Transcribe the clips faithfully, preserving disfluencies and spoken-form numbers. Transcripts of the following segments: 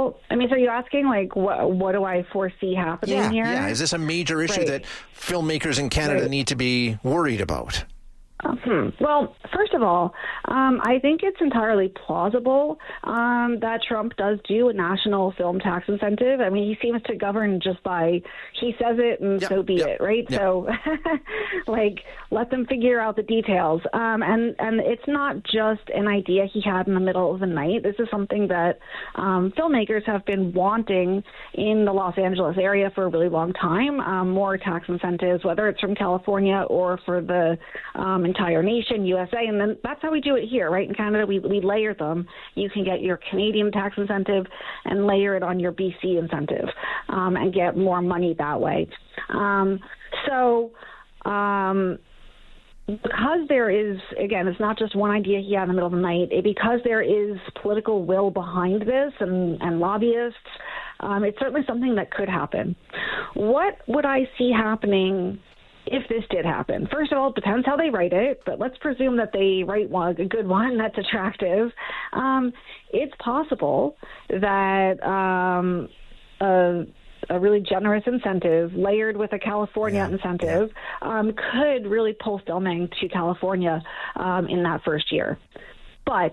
Well, I mean, so you're asking, like, what, what do I foresee happening yeah, here? Yeah, is this a major issue right. that filmmakers in Canada right. need to be worried about? Hmm. Well, first of all, um, I think it's entirely plausible um, that Trump does do a national film tax incentive. I mean, he seems to govern just by, he says it and yep, so be yep, it, right? Yep. So, like, let them figure out the details. Um, and, and it's not just an idea he had in the middle of the night. This is something that um, filmmakers have been wanting in the Los Angeles area for a really long time, um, more tax incentives, whether it's from California or for the um, entire nation, U S A, and then that's how we do it here, right? In Canada, we, we layer them. You can get your Canadian tax incentive and layer it on your B C incentive um, and get more money that way. Um, so um, because there is, again, it's not just one idea he had in the middle of the night, it, because there is political will behind this and, and lobbyists, um, it's certainly something that could happen. What would I see happening if this did happen? First of all, it depends how they write it, but let's presume that they write one, a good one that's attractive. Um, it's possible that um, a, a really generous incentive layered with a California yeah, incentive yeah. Um, could really pull filming to California um, in that first year. But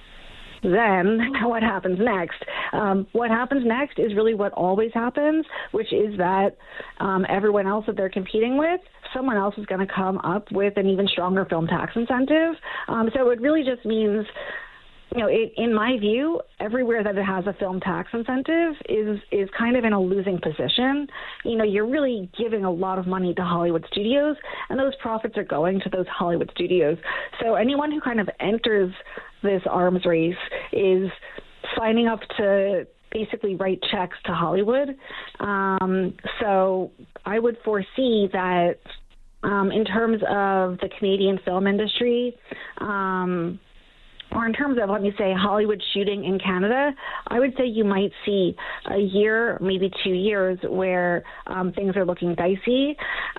then what happens next? Um, what happens next is really what always happens, which is that um, everyone else that they're competing with, someone else is going to come up with an even stronger film tax incentive. Um, so it really just means, you know, it, in my view, everywhere that it has a film tax incentive is is kind of in a losing position. You know, you're really giving a lot of money to Hollywood studios, and those profits are going to those Hollywood studios. So anyone who kind of enters this arms race is signing up to basically write checks to Hollywood. Um, so I would foresee that um, in terms of the Canadian film industry, um, or in terms of, let me say, Hollywood shooting in Canada, I would say you might see a year, maybe two years, where um, things are looking dicey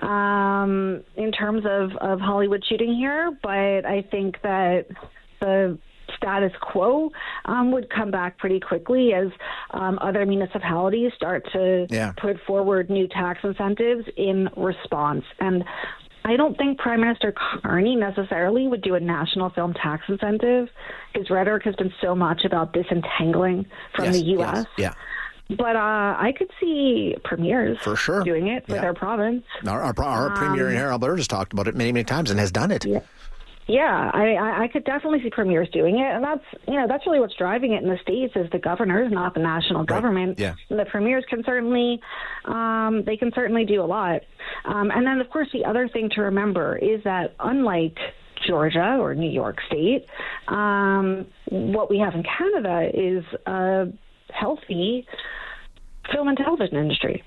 um, in terms of, of Hollywood shooting here. But I think that the status quo um, would come back pretty quickly as um, other municipalities start to yeah. put forward new tax incentives in response. And I don't think Prime Minister Carney necessarily would do a national film tax incentive. His rhetoric has been so much about disentangling from yes, the U S. Yes, yeah. But uh, I could see premiers for sure doing it for yeah. their province. Our, our, our um, premier here in Alberta has talked about it many, many times and has done it. Yeah. Yeah, I, I could definitely see premiers doing it, and that's you know that's really what's driving it in the States is the governors, not the national right. government. Yeah. And the premiers can certainly um, they can certainly do a lot. Um, and then, of course, the other thing to remember is that unlike Georgia or New York State, um, what we have in Canada is a healthy film and television industry.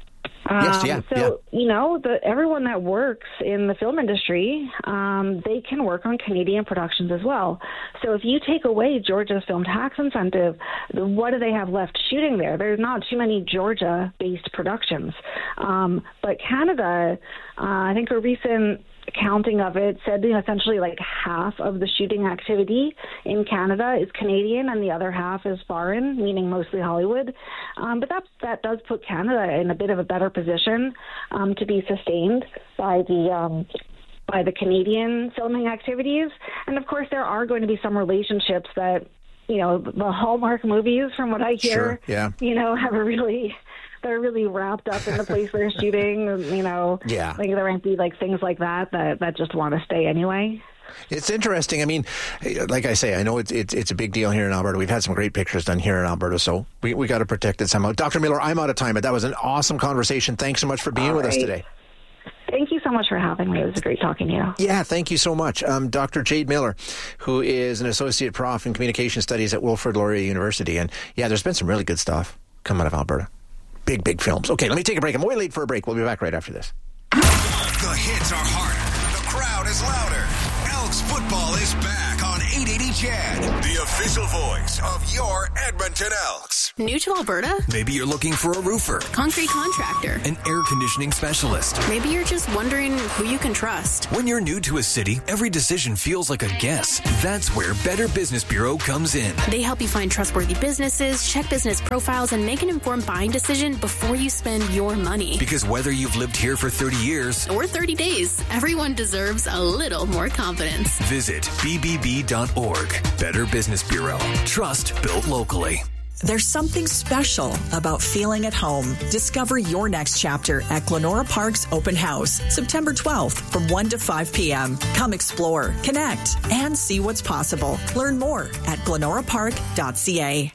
Yes, yeah, um, so, yeah. you know, the, everyone that works in the film industry, um, they can work on Canadian productions as well. So if you take away Georgia's film tax incentive, what do they have left shooting there? There's not too many Georgia-based productions. Um, but Canada, uh, I think a recent counting of it said, you know, essentially like half of the shooting activity in Canada is Canadian and the other half is foreign, meaning mostly Hollywood. Um, but that that does put Canada in a bit of a better position um, to be sustained by the um, by the Canadian filming activities. And of course, there are going to be some relationships that, you know, the Hallmark movies, from what I hear, sure, yeah. you know, have a really they're really wrapped up in the place they're shooting, you know. Yeah. Like there might be like things like that that, that just want to stay anyway. It's interesting. I mean, like I say, I know it's, it's it's a big deal here in Alberta. We've had some great pictures done here in Alberta, so we we got to protect it somehow. Doctor Miller, I'm out of time, but that was an awesome conversation. Thanks so much for being All with right. us today. Thank you so much for having me. It was great talking to you. Yeah, thank you so much. Um, Doctor Jade Miller, who is an associate prof in communication studies at Wilfrid Laurier University. And yeah, there's been some really good stuff coming out of Alberta. Big, big films. Okay, let me take a break. I'm way late for a break. We'll be back right after this. The hits are harder. The crowd is louder. L Elks. Football is back on eight eighty C H E D, the official voice of your Edmonton Elks. New to Alberta? Maybe you're looking for a roofer, Concrete contractor, an air conditioning specialist. Maybe you're just wondering who you can trust. When you're new to a city, every decision feels like a guess. That's where Better Business Bureau comes in. They help you find trustworthy businesses, check business profiles, and make an informed buying decision before you spend your money. Because whether you've lived here for thirty years or thirty days, everyone deserves a little more confidence. Visit b b b dot org. Better Business Bureau. Trust built locally. There's something special about feeling at home. Discover your next chapter at Glenora Park's Open House, September twelfth from one to five p.m. Come explore, connect, and see what's possible. Learn more at glenora park dot c a.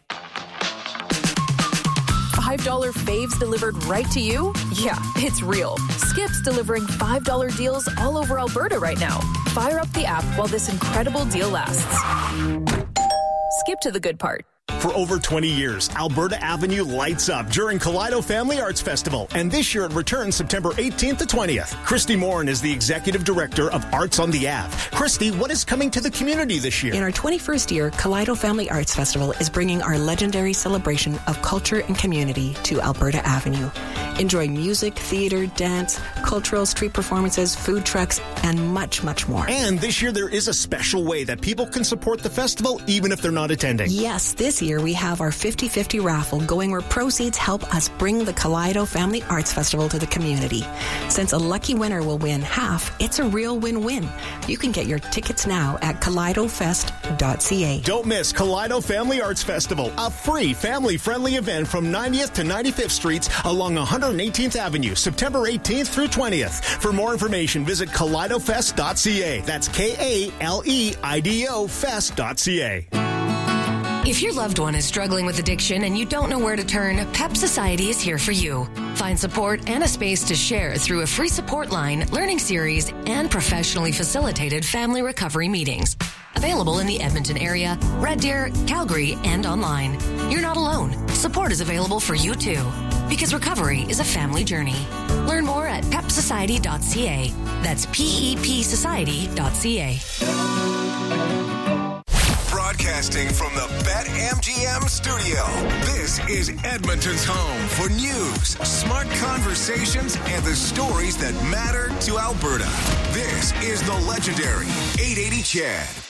five dollar faves delivered right to you? Yeah, it's real. Skip's delivering five dollar deals all over Alberta right now. Fire up the app while this incredible deal lasts. Skip to the good part. For over twenty years, Alberta Avenue lights up during Kaleido Family Arts Festival, and this year it returns September eighteenth to twentieth. Christy Morin is the Executive Director of Arts on the Ave. Christy, what is coming to the community this year? In our twenty-first year, Kaleido Family Arts Festival is bringing our legendary celebration of culture and community to Alberta Avenue. Enjoy music, theater, dance, cultural street performances, food trucks, and much, much more. And this year there is a special way that people can support the festival even if they're not attending. Yes, this year we have our fifty-fifty raffle going where proceeds help us bring the Kaleido Family Arts Festival to the community. Since a lucky winner will win half, it's a real win-win. You can get your tickets now at kaleido fest dot c a. Don't miss Kaleido Family Arts Festival, a free family-friendly event from ninetieth to ninety-fifth Streets along one hundred eighteenth Avenue, September eighteenth through twentieth. For more information, visit kaleido fest dot c a. That's K A L E I D O fest dot c a. If your loved one is struggling with addiction and you don't know where to turn, P E P Society is here for you. Find support and a space to share through a free support line, learning series, and professionally facilitated family recovery meetings. Available in the Edmonton area, Red Deer, Calgary, and online. You're not alone. Support is available for you too. Because recovery is a family journey. Learn more at pep society dot c a. That's P E P society dot c a. Broadcasting from the BetMGM studio, this is Edmonton's home for news, smart conversations, and the stories that matter to Alberta. This is the legendary eight eighty C H E D.